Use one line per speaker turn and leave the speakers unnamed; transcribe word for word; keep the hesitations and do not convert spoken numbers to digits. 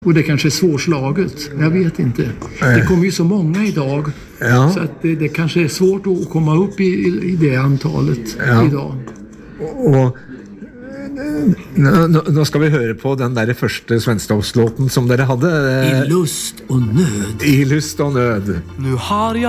Och det kanske är svårslaget, jag vet inte. Det kommer ju så många idag,
ja.
Så att det, det kanske är svårt att komma upp i, i det antalet
ja.
idag.
Och nå, nå skal vi høre på den der første Svensktoppslåten som dere hadde.
I lust og nød.
I lust og nød.
Nu har jag